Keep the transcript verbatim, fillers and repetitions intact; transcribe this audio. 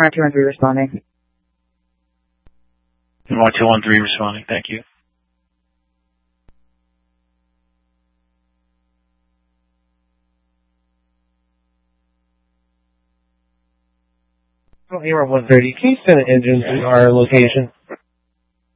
One two one three responding. One two one three responding. Thank you. A R one thirty, can you send an engine to our location?